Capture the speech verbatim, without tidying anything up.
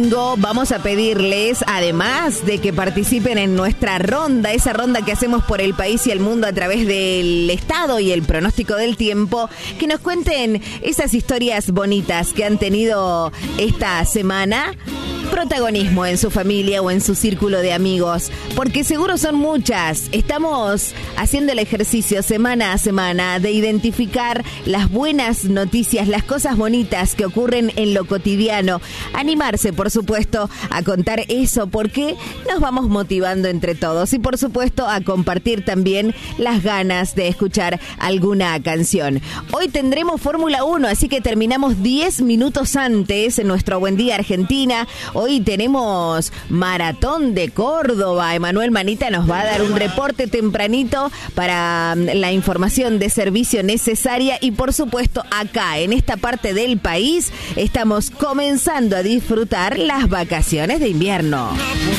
Vamos a pedirles, además de que participen en nuestra ronda, esa ronda que hacemos por el país y el mundo a través del estado y el pronóstico del tiempo, que nos cuenten esas historias bonitas que han tenido esta semana protagonismo en su familia o en su círculo de amigos, porque seguro son muchas. Estamos haciendo el ejercicio semana a semana de identificar las buenas noticias, las cosas bonitas que ocurren en lo cotidiano. Animarse, por supuesto, a contar eso, porque nos vamos motivando entre todos, y por supuesto a compartir también las ganas de escuchar alguna canción. Hoy tendremos Fórmula uno, así que terminamos diez minutos antes en nuestro Buen Día Argentina. Hoy tenemos Maratón de Córdoba. Emanuel Manita nos va a dar un reporte tempranito para la información de servicio necesaria, y por supuesto acá en esta parte del país estamos comenzando a disfrutar las vacaciones de invierno.